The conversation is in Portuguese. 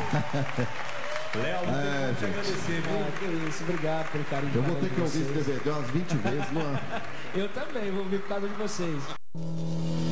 Léo, não tem como te agradecer, viu? Que isso, obrigado pelo carinho. Eu vou ter que ouvir esse DVD umas 20 vezes. Eu também, vou ouvir por causa de vocês.